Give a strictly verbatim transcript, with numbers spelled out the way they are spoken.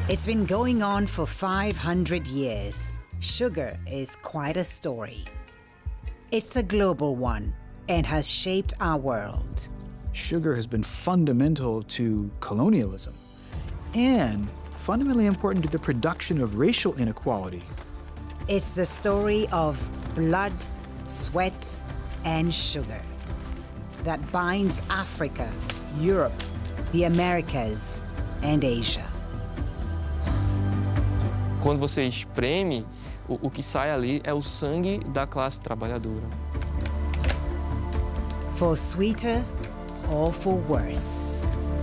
It's been going on for five hundred years. Sugar is quite a story. It's a global one and has shaped our world. Sugar has been fundamental to colonialism and fundamentally important to the production of racial inequality. It's the story of blood, sweat, and sugar that binds Africa, Europe, the Americas, and Asia. Quando você espreme, o, o que sai ali é o sangue da classe trabalhadora. For sweeter or for worse.